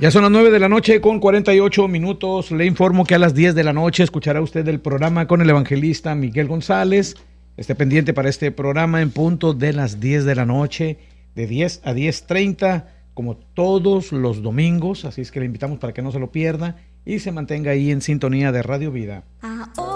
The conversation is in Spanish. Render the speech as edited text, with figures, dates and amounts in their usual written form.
Ya son las 9 de la noche con 48 minutos. Le informo que a las 10 de la noche escuchará usted el programa con el evangelista Miguel González. Esté pendiente para este programa en punto de las 10 de la noche, de 10 a 10:30, como todos los domingos. Así es que le invitamos para que no se lo pierda y se mantenga ahí en sintonía de Radio Vida.